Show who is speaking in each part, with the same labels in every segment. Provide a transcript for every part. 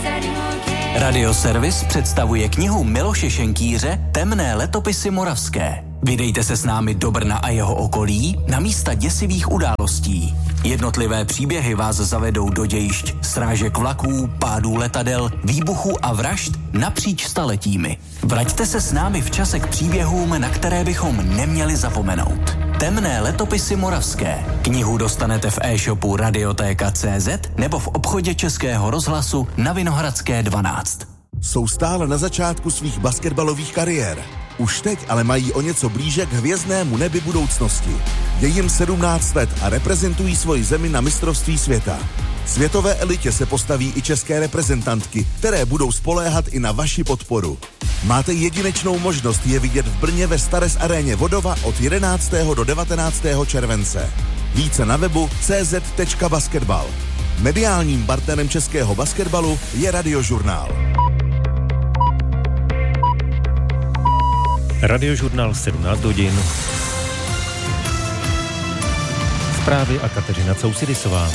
Speaker 1: Radioservis představuje knihu Miloše Šenkýře Temné letopisy moravské. Vydejte se s námi do Brna a jeho okolí na místa děsivých událostí. Jednotlivé příběhy vás zavedou do dějišť srážek vlaků, pádů letadel, výbuchů a vražd napříč staletími. Vraťte se s námi v čase k příběhům, na které bychom neměli zapomenout. Temné letopisy moravské. Knihu dostanete v e-shopu Radiotéka.cz nebo v obchodě Českého rozhlasu na Vinohradské 12.
Speaker 2: Jsou stále na začátku svých basketbalových kariér. Už teď ale mají o něco blíže k hvězdnému nebi budoucnosti. Je jim 17 let a reprezentují svoji zemi na mistrovství světa. Světové elitě se postaví i české reprezentantky, které budou spoléhat i na vaši podporu. Máte jedinečnou možnost je vidět v Brně ve Stares aréně Vodova od 11. do 19. července. Více na webu cz.basketbal. Mediálním partnerem českého basketbalu je Radiožurnál.
Speaker 3: Radiožurnál 17 hodin. Zprávy a Kateřina Cousidisová.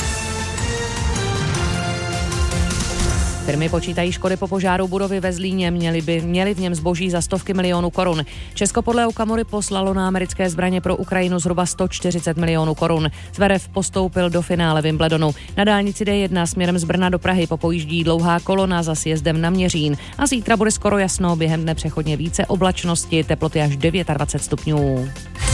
Speaker 4: Firmy počítají škody po požáru budovy ve Zlíně, měly v něm zboží za stovky milionů korun. Česko podle Okamury poslalo na americké zbraně pro Ukrajinu zhruba 140 milionů korun. Zverev postoupil do finále Wimbledonu. Na dálnici D1 směrem z Brna do Prahy popojíždí dlouhá kolona za sjezdem na Měřín. A zítra bude skoro jasno, během dne přechodně více oblačnosti, teploty až 29 stupňů.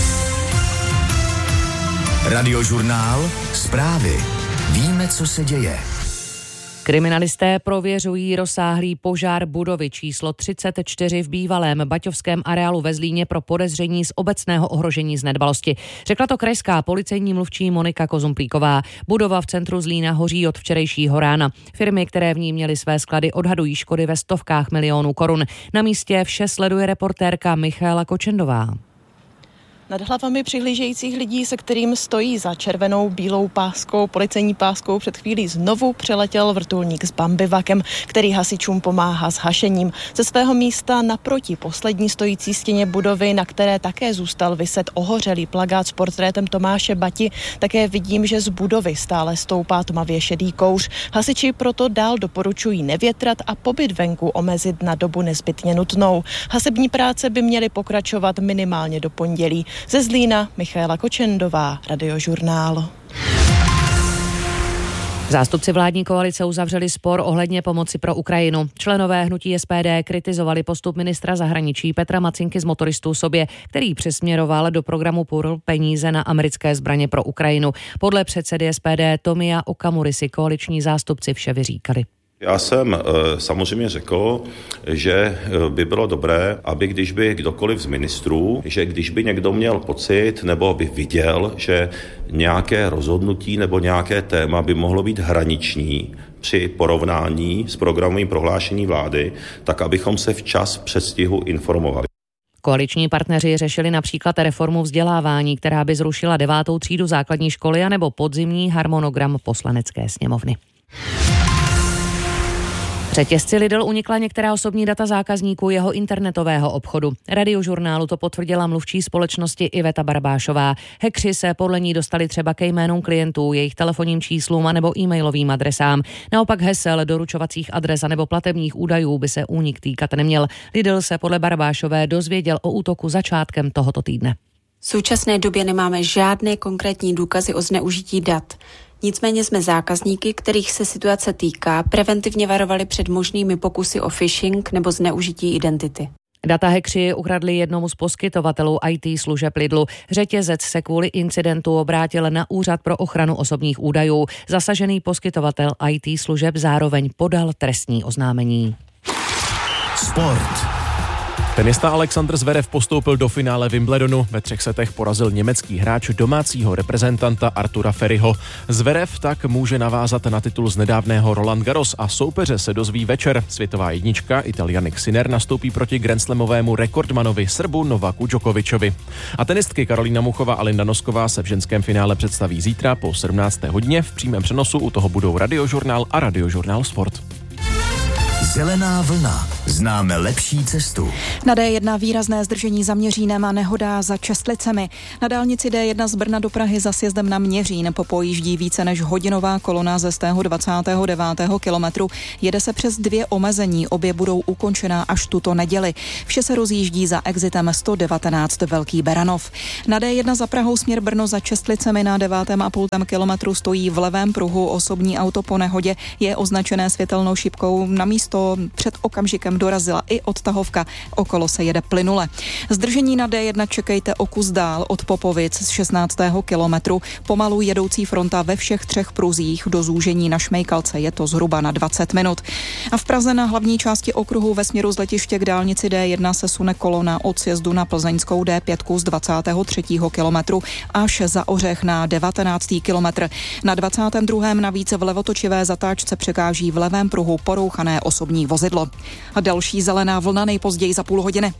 Speaker 1: Radiožurnál, zprávy. Víme, co se děje.
Speaker 4: Kriminalisté prověřují rozsáhlý požár budovy číslo 34 v bývalém baťovském areálu ve Zlíně pro podezření z obecného ohrožení z nedbalosti. Řekla to krajská policejní mluvčí Monika Kozumplíková. Budova v centru Zlína hoří od včerejšího rána. Firmy, které v ní měly své sklady, odhadují škody ve stovkách milionů korun. Na místě vše sleduje reportérka Michaela Kočendová.
Speaker 5: Nad hlavami přihlížejících lidí, se kterým stojí za červenou bílou páskou, policejní páskou, před chvílí znovu přeletěl vrtulník s bambivakem, který hasičům pomáhá s hašením. Ze svého místa naproti poslední stojící stěně budovy, na které také zůstal viset ohořelý plakát s portrétem Tomáše Bati, také vidím, že z budovy stále stoupá tmavě šedý kouř. Hasiči proto dál doporučují nevětrat a pobyt venku omezit na dobu nezbytně nutnou. Hasební práce by měly pokračovat minimálně do pondělí. Ze Zlína Michaela Kočendová, Radiožurnál.
Speaker 4: Zástupci vládní koalice uzavřeli spor ohledně pomoci pro Ukrajinu. Členové hnutí SPD kritizovali postup ministra zahraničí Petra Macinky z Motoristů sobě, který přesměroval do programu PUR peníze na americké zbraně pro Ukrajinu. Podle předsedy SPD Tomia Okamury si koaliční zástupci vše vyříkali.
Speaker 6: Já jsem samozřejmě řekl, že by bylo dobré, aby když by kdokoliv z ministrů, že když by někdo měl pocit nebo by viděl, že nějaké rozhodnutí nebo nějaké téma by mohlo být hraniční při porovnání s programovým prohlášení vlády, tak abychom se včas v předstihu informovali.
Speaker 4: Koaliční partneři řešili například reformu vzdělávání, která by zrušila 9. třídu základní školy anebo podzimní harmonogram Poslanecké sněmovny. Řetězci Lidl unikla některá osobní data zákazníků jeho internetového obchodu. Radiožurnálu to potvrdila mluvčí společnosti Iveta Barbášová. Hackři se podle ní dostali třeba ke jménům klientů, jejich telefonním číslům anebo e-mailovým adresám. Naopak hesel, doručovacích adres anebo platebních údajů by se únik týkat neměl. Lidl se podle Barbášové dozvěděl o útoku začátkem tohoto týdne.
Speaker 7: V současné době nemáme žádné konkrétní důkazy o zneužití dat. Nicméně jsme zákazníky, kterých se situace týká, preventivně varovali před možnými pokusy o phishing nebo zneužití identity.
Speaker 4: Data hackři ukradli jednomu z poskytovatelů IT služeb Lidlu. Řetězec se kvůli incidentu obrátil na Úřad pro ochranu osobních údajů. Zasažený poskytovatel IT služeb zároveň podal trestní oznámení.
Speaker 1: Sport.
Speaker 3: Tenista Alexander Zverev postoupil do finále Wimbledonu. Ve 3 setech porazil německý hráč domácího reprezentanta Artura Ferryho. Zverev tak může navázat na titul z nedávného Roland Garros a soupeře se dozví večer. Světová jednička Ital Jannik Sinner nastoupí proti grandslamovému rekordmanovi Srbu Novaku Djokovičovi. A tenistky Karolína Muchová a Linda Nosková se v ženském finále představí zítra po 17. hodině. V přímém přenosu u toho budou Radiožurnál a Radiožurnál Sport.
Speaker 1: Zelená vlna.
Speaker 8: známe lepší cestu.
Speaker 9: Na D1 výrazné zdržení za Měřínem a nehoda za Čestlicemi. Na dálnici D1 z Brna do Prahy za sjezdem na Měřín popojíždí více než hodinová kolona ze 129. kilometru. Jede se přes 2 omezení, obě budou ukončená až tuto neděli. Vše se rozjíždí za exitem 119 Velký Beranov. Na D1 za Prahou směr Brno za Čestlicemi na 9,5 kilometru stojí v levém pruhu osobní auto po nehodě. Je označené světelnou šipkou. Na místo před okamžikem dorazila i odtahovka. Okolo se jede plynule. Zdržení na D1 čekejte o kus dál od Popovic z 16. kilometru. Pomalu jedoucí fronta ve všech 3 pruzích. Do zúžení na Šmejkalce je to zhruba na 20 minut. A v Praze na hlavní části okruhu ve směru z letiště k dálnici D1 se sune kolona od sjezdu na plzeňskou D5 z 23. kilometru až za Ořech na 19. kilometr. Na 22. navíc v levotočivé zatáčce překáží v levém pruhu porouchané osobní vozidlo. A další zelená vlna nejpozději za půl hodiny.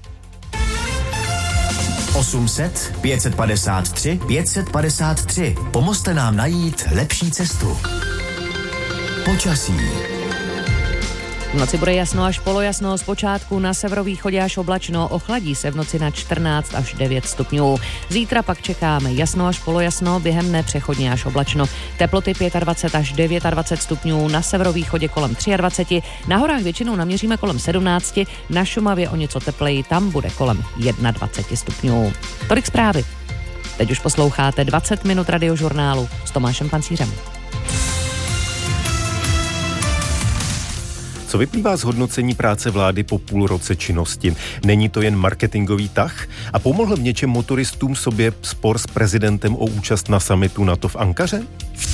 Speaker 8: 800 553 553. Pomozte nám najít lepší cestu. Počasí.
Speaker 4: V noci bude jasno až polojasno, zpočátku na severovýchodě až oblačno, ochladí se v noci na 14 až 9 stupňů. Zítra pak čekáme jasno až polojasno, během dne přechodně až oblačno. Teploty 25 až 29 stupňů, na severovýchodě kolem 23, na horách většinou naměříme kolem 17, na Šumavě o něco tepleji, tam bude kolem 21 stupňů. Tolik zprávy. Teď už posloucháte 20 minut radiožurnálu s Tomášem Pancířem.
Speaker 10: Co vyplývá z hodnocení práce vlády po půl roce činnosti? Není to jen marketingový tah? A pomohl v něčem motoristům sobě spor s prezidentem o účast na summitu NATO v Ankaře?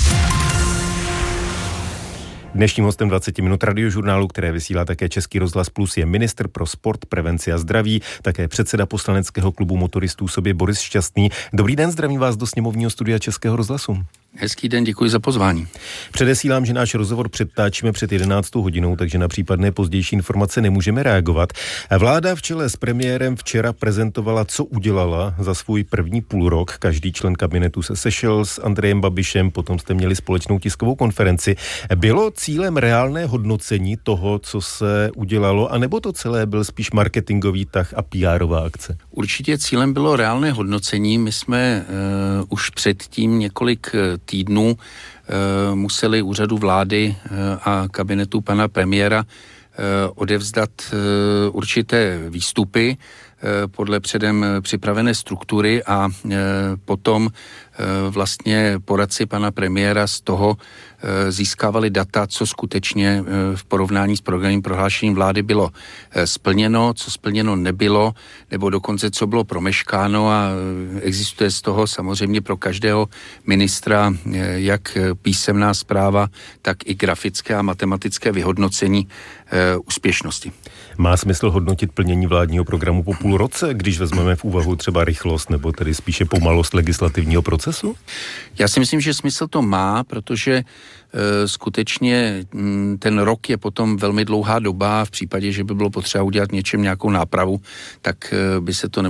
Speaker 10: Dnešním hostem 20 minut radiožurnálu, které vysílá také Český rozhlas Plus, je ministr pro sport, prevenci a zdraví, také předseda poslaneckého klubu motoristů sobě Boris Šťastný. Dobrý den, zdravím vás do sněmovního studia Českého rozhlasu.
Speaker 11: Hezký den, děkuji za pozvání.
Speaker 10: Předesílám, že náš rozhovor předtáčíme před 11. hodinou, takže na případné pozdější informace nemůžeme reagovat. Vláda v čele s premiérem včera prezentovala, co udělala za svůj první půlrok. Každý člen kabinetu se sešel s Andrejem Babišem, potom jste měli společnou tiskovou konferenci. Bylo cílem reálné hodnocení toho, co se udělalo, anebo to celé byl spíš marketingový tah a PR-ová akce?
Speaker 11: Určitě cílem bylo reálné hodnocení. My jsme už předtím několik týdnů museli úřadu vlády a kabinetu pana premiéra odevzdat určité výstupy podle předem připravené struktury a potom vlastně poradci pana premiéra z toho získávali data, co skutečně v porovnání s programovým prohlášením vlády bylo splněno, co splněno nebylo, nebo dokonce co bylo promeškáno a existuje z toho samozřejmě pro každého ministra jak písemná zpráva, tak i grafické a matematické vyhodnocení úspěšnosti.
Speaker 10: Má smysl hodnotit plnění vládního programu po půl roce, když vezmeme v úvahu třeba rychlost nebo tedy spíše pomalost legislativního procesu?
Speaker 11: Já si myslím, že smysl to má, protože skutečně ten rok je potom velmi dlouhá doba. V případě, že by bylo potřeba udělat něčem nějakou nápravu, tak by se to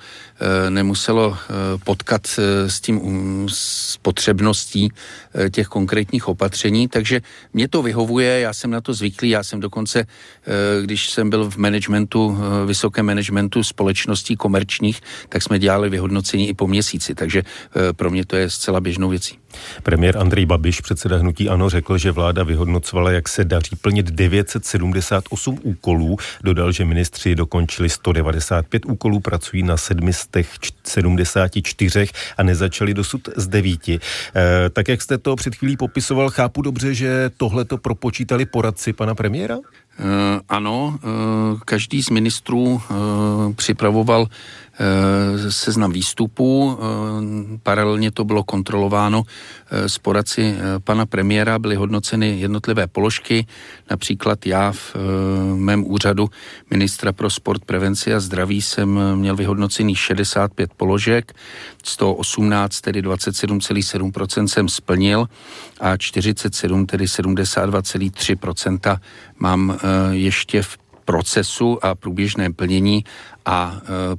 Speaker 11: nemuselo potkat s tím s potřebností těch konkrétních opatření, takže mě to vyhovuje, já jsem na to zvyklý, já jsem dokonce, když jsem byl v managementu, vysokém managementu společností komerčních, tak jsme dělali vyhodnocení i po měsíci, takže pro mě to je zcela běžnou věcí.
Speaker 10: Premiér Andrej Babiš, předseda hnutí ANO, řekl, že vláda vyhodnocovala, jak se daří plnit 978 úkolů. Dodal, že ministři dokončili 195 úkolů, pracují na 774 a nezačali dosud z 9. Tak jak jste to před chvílí popisoval, chápu dobře, že tohleto propočítali poradci pana premiéra?
Speaker 11: Ano, každý z ministrů připravoval seznam výstupů, paralelně to bylo kontrolováno s poradci pana premiéra, byly hodnoceny jednotlivé položky, například já v mém úřadu ministra pro sport, prevenci a zdraví jsem měl vyhodnocených 65 položek, 118, tedy 27,7% jsem splnil a 47, tedy 72,3% mám ještě v procesu a průběžném plnění a po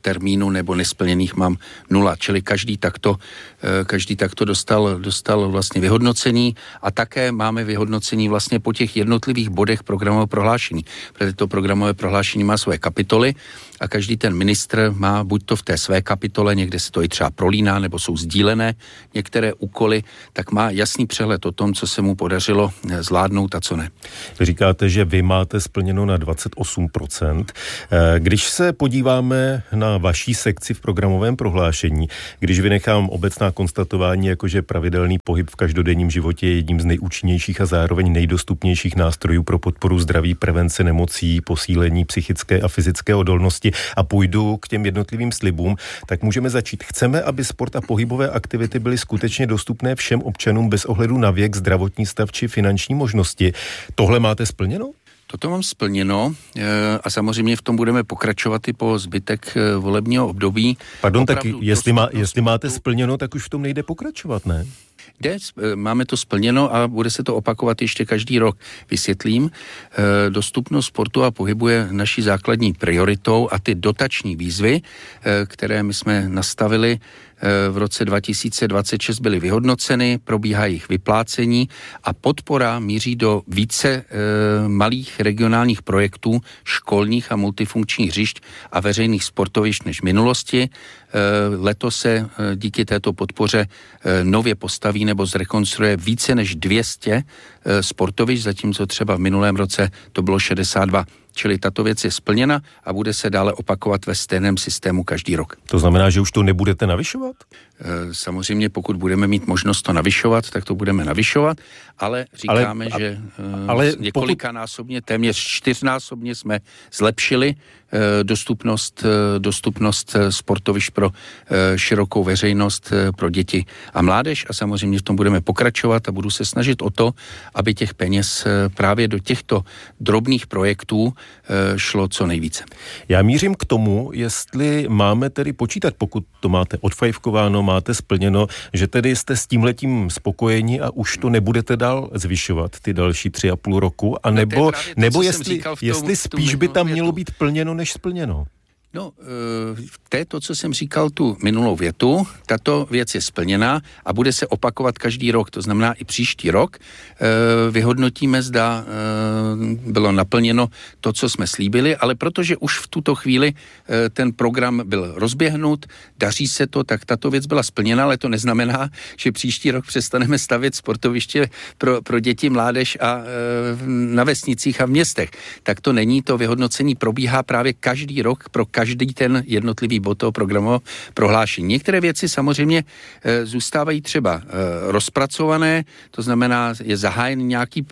Speaker 11: termínu nebo nesplněných mám 0, čili každý takto dostal vlastně vyhodnocení a také máme vyhodnocení vlastně po těch jednotlivých bodech programového prohlášení, protože to programové prohlášení má své kapitoly a každý ten ministr má buď to v té své kapitole, někde se to i třeba prolíná, nebo jsou sdílené některé úkoly, tak má jasný přehled o tom, co se mu podařilo zvládnout a co ne.
Speaker 10: Vy říkáte, že vy máte splněno na 28%. Když se podíváme na vaší sekci v programovém prohlášení, když vynechám obecná konstatování, jakože pravidelný pohyb v každodenním životě je jedním z nejúčinnějších a zároveň nejdostupnějších nástrojů pro podporu zdraví, prevence nemocí, posílení psychické a fyzické odolnosti a půjdu k těm jednotlivým slibům, tak můžeme začít. Chceme, aby sport a pohybové aktivity byly skutečně dostupné všem občanům bez ohledu na věk, zdravotní stav či finanční možnosti. Tohle máte splněno?
Speaker 11: Toto mám splněno a samozřejmě v tom budeme pokračovat i po zbytek volebního období.
Speaker 10: Pardon, tak jestli máte splněno, tak už v tom nejde pokračovat, ne?
Speaker 11: Máme to splněno a bude se to opakovat ještě každý rok. Vysvětlím, dostupnost sportu a pohybu je naší základní prioritou a ty dotační výzvy, které my jsme nastavili v roce 2026 byly vyhodnoceny, probíhá jejich vyplácení a podpora míří do více malých regionálních projektů, školních a multifunkčních hřišť a veřejných sportovišť než v minulosti. Letos se díky této podpoře nově postaví nebo zrekonstruuje více než 200 sportovišť, zatímco třeba v minulém roce to bylo 62. Čili tato věc je splněna a bude se dále opakovat ve stejném systému každý rok.
Speaker 10: To znamená, že už to nebudete navyšovat?
Speaker 11: Samozřejmě, pokud budeme mít možnost to navyšovat, tak to budeme navyšovat, ale říkáme, že několikanásobně, téměř 4násobně jsme zlepšili dostupnost sportovišť pro širokou veřejnost, pro děti a mládež a samozřejmě v tom budeme pokračovat a budu se snažit o to, aby těch peněz právě do těchto drobných projektů šlo co nejvíce.
Speaker 10: Já mířím k tomu, jestli máme tedy počítat, pokud to máte odfajfkováno, máte splněno, že tedy jste s tímhletím spokojeni a už to nebudete dál zvyšovat ty další 3,5 roku, a nebo jestli spíš by tam mělo být plněno než splněno.
Speaker 11: No, to, co jsem říkal tu minulou větu, tato věc je splněná a bude se opakovat každý rok, to znamená i příští rok. Vyhodnotíme, zda bylo naplněno to, co jsme slíbili, ale protože už v tuto chvíli ten program byl rozběhnut, daří se to, tak tato věc byla splněna, ale to neznamená, že příští rok přestaneme stavět sportoviště pro děti, mládež a na vesnicích a v městech. Tak to není, to vyhodnocení probíhá právě každý rok pro každý ten jednotlivý bod toho programového prohlášení. Některé věci samozřejmě zůstávají třeba rozpracované, to znamená, je zahájen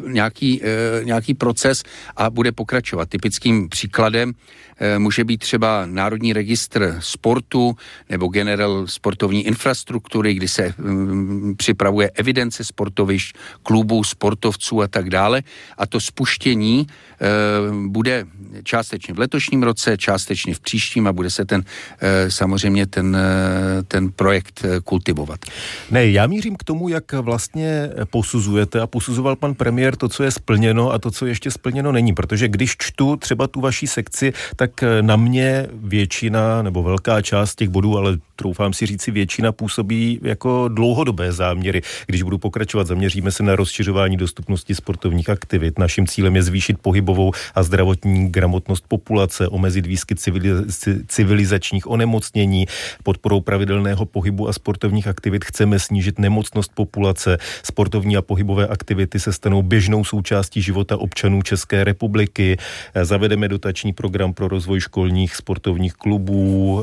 Speaker 11: nějaký proces a bude pokračovat. Typickým příkladem může být třeba Národní registr sportu nebo generál sportovní infrastruktury, kdy se připravuje evidence sportovišť, klubů, sportovců a tak dále. A to spuštění bude částečně v letošním roce, částečně v příštím a bude se samozřejmě ten projekt kultivovat.
Speaker 10: Ne, já mířím k tomu, jak vlastně posuzujete a posuzoval pan premiér to, co je splněno a to, co ještě splněno není, protože když čtu třeba tu vaší sekci, tak na mě většina nebo velká část těch bodů, ale troufám si říci většina, působí jako dlouhodobé záměry. Když budu pokračovat, zaměříme se na rozšiřování dostupnosti sportovních aktivit. Naším cílem je zvýšit pohybovou a zdravotní gramotnost populace, omezit výskyt civilizačních onemocnění, podporou pravidelného pohybu a sportovních aktivit chceme snížit nemocnost populace. Sportovní a pohybové aktivity se stanou běžnou součástí života občanů České republiky. Zavedeme dotační program pro rozvoj školních sportovních klubů,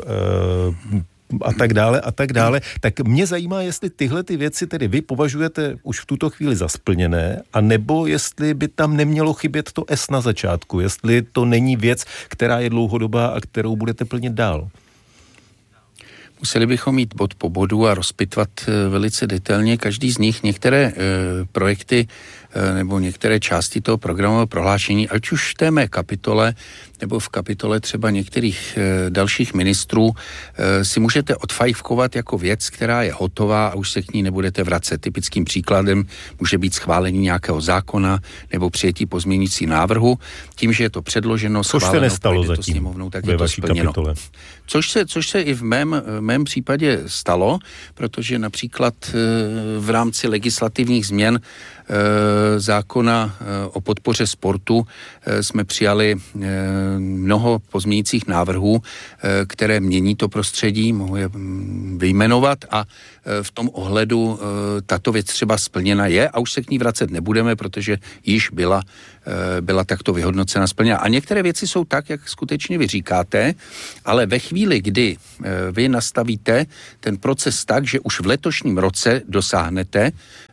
Speaker 10: a tak dále. Tak mě zajímá, jestli tyhle ty věci tedy vy považujete už v tuto chvíli za splněné, a nebo jestli by tam nemělo chybět to S na začátku, jestli to není věc, která je dlouhodobá a kterou budete plnit dál.
Speaker 11: Museli bychom mít bod po bodu a rozpitvat velice detailně každý z nich. Některé projekty nebo některé části toho programového prohlášení, ať už v té mé kapitole nebo v kapitole třeba některých dalších ministrů, si můžete odfajfkovat jako věc, která je hotová a už se k ní nebudete vracet. Typickým příkladem může být schválení nějakého zákona nebo přijetí pozměňující návrhu. Tím, že je to předloženo, schváleno, projde to sněmovnou, tak je to splněno. Kapitole. Což se i v mém případě stalo, protože například v rámci legislativních změn zákona o podpoře sportu jsme přijali mnoho pozměňujících návrhů, které mění to prostředí, mohu je vyjmenovat, a v tom ohledu tato věc třeba splněna je a už se k ní vracet nebudeme, protože již byla takto vyhodnocena, splněna. A některé věci jsou tak, jak skutečně vy říkáte, ale ve chvíli, kdy vy nastavíte ten proces tak, že už v letošním roce dosáhnete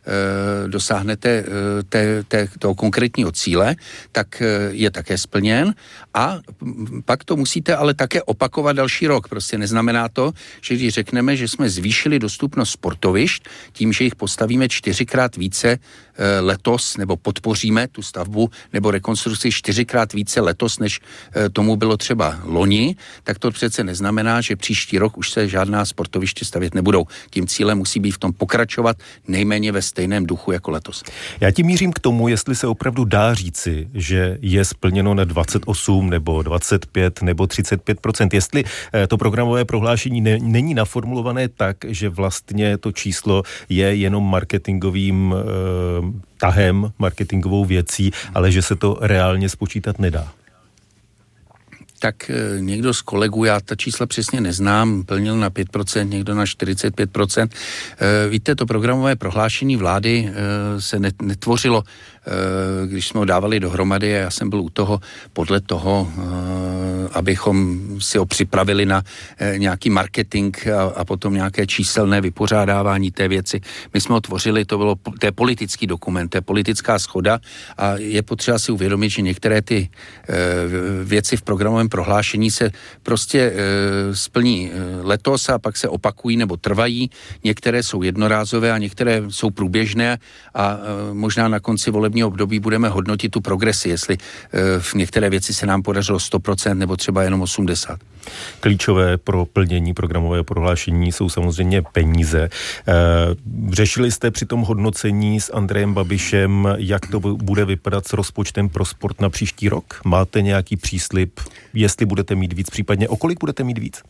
Speaker 11: toho konkrétního cíle, tak je také splněn a pak to musíte ale také opakovat další rok. Prostě neznamená to, že když řekneme, že jsme zvýšili dostupnost sportovišť tím, že jich postavíme 4x více letos, nebo podpoříme tu stavbu nebo rekonstrukci 4x více letos, než tomu bylo třeba loni, tak to přece neznamená, že příští rok už se žádná sportoviště stavět nebudou. Tím cílem musí být v tom pokračovat nejméně ve stejném duchu jako letos.
Speaker 10: Já tím mířím k tomu, jestli se opravdu dá říci, že je splněno na 28 nebo 25 nebo 35%. Jestli to programové prohlášení není naformulované tak, že vlastně to číslo je jenom marketingovým tahem, marketingovou věcí, ale že se to reálně spočítat nedá.
Speaker 11: Tak někdo z kolegů, já ta čísla přesně neznám, plnil na 5%, někdo na 45%. Víte, to programové prohlášení vlády se netvořilo, když jsme ho dávali dohromady a já jsem byl u toho podle toho, abychom si ho připravili na nějaký marketing a potom nějaké číselné vypořádávání té věci. My jsme ho tvořili, to je politický dokument, to je politická shoda a je potřeba si uvědomit, že některé ty věci v programovém prohlášení se prostě splní letos a pak se opakují nebo trvají. Některé jsou jednorázové a některé jsou průběžné a možná na konci volebního období budeme hodnotit tu progresi, jestli v některé věci se nám podařilo 100% nebo třeba jenom 80%.
Speaker 10: Klíčové pro plnění programového prohlášení jsou samozřejmě peníze. Řešili jste při tom hodnocení s Andrejem Babišem, jak to bude vypadat s rozpočtem pro sport na příští rok? Máte nějaký příslib, jestli budete mít víc, případně o kolik budete mít víc?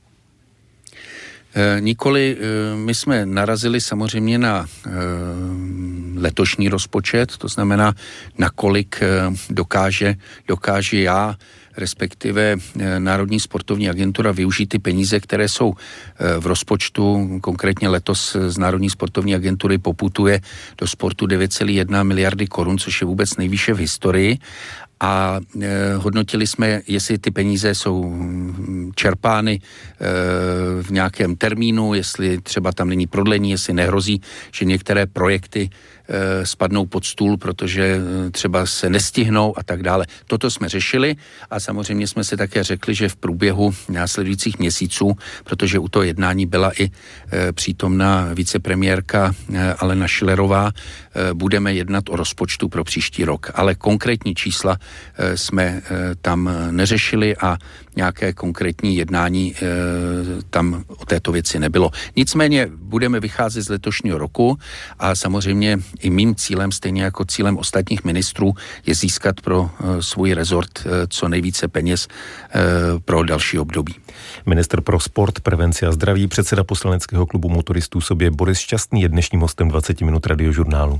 Speaker 11: Nikoli, my jsme narazili samozřejmě na letošní rozpočet, to znamená, nakolik dokáže já, respektive Národní sportovní agentura využít ty peníze, které jsou v rozpočtu. Konkrétně letos z Národní sportovní agentury poputuje do sportu 9,1 miliardy korun, což je vůbec nejvýše v historii. A hodnotili jsme, jestli ty peníze jsou čerpány v nějakém termínu, jestli třeba tam není prodlení, jestli nehrozí, že některé projekty spadnou pod stůl, protože třeba se nestihnou a tak dále. Toto jsme řešili a samozřejmě jsme si také řekli, že v průběhu následujících měsíců, protože u toho jednání byla i přítomná vicepremiérka Alena Schillerová, budeme jednat o rozpočtu pro příští rok. Ale konkrétní čísla jsme tam neřešili a nějaké konkrétní jednání tam o této věci nebylo. Nicméně budeme vycházet z letošního roku a samozřejmě i mým cílem, stejně jako cílem ostatních ministrů, je získat pro svůj rezort co nejvíce peněz pro další období.
Speaker 10: Ministr pro sport, prevenci a zdraví, předseda poslaneckého klubu motoristů Sobě Boris Šťastný je dnešním hostem 20 minut Radiožurnálu.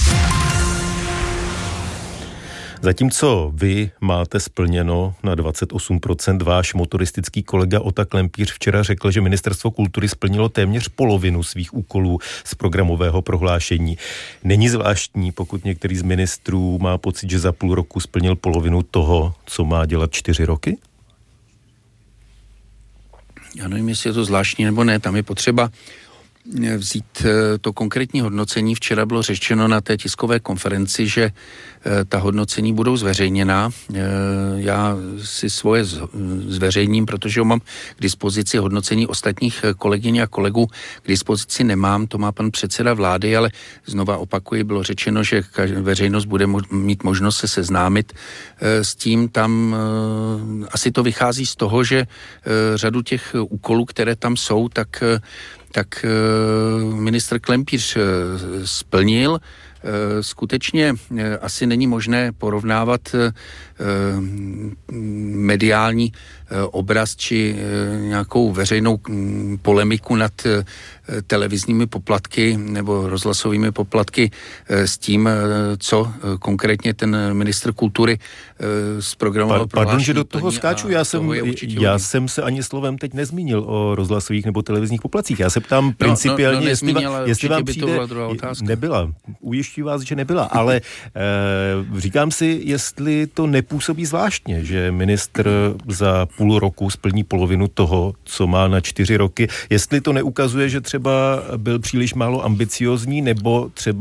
Speaker 10: Zatímco vy máte splněno na 28%, váš motoristický kolega Ota Klempíř včera řekl, že Ministerstvo kultury splnilo téměř polovinu svých úkolů z programového prohlášení. Není zvláštní, pokud některý z ministrů má pocit, že za půl roku splnil polovinu toho, co má dělat 4 roky?
Speaker 11: Já nevím, jestli je to zvláštní nebo ne, tam je potřeba vzít to konkrétní hodnocení. Včera bylo řečeno na té tiskové konferenci, že ta hodnocení budou zveřejněná. Já si svoje zveřejním, protože mám k dispozici hodnocení ostatních kolegyň a kolegů k dispozici nemám, to má pan předseda vlády, ale znova opakuji, bylo řečeno, že veřejnost bude mít možnost se seznámit s tím. Tam asi to vychází z toho, že řadu těch úkolů, které tam jsou, tak ministr Klempíř splnil. Skutečně asi není možné porovnávat mediální obraz či nějakou veřejnou polemiku nad televizními poplatky nebo rozhlasovými poplatky s tím, co konkrétně ten ministr kultury zprogramoval.
Speaker 10: Pardon, že do toho skáču. Já jsem se ani slovem teď nezmínil o rozhlasových nebo televizních poplatcích. Já se ptám principiálně, jestli vám přijde... Nebyla. Ujišťuji vás, že nebyla. Ale říkám si, jestli to nepůsobí zvláštně, že ministr za půl roku splní polovinu toho, co má na 4 roky. Jestli to neukazuje, že třeba byl příliš málo ambiciozní, nebo třeba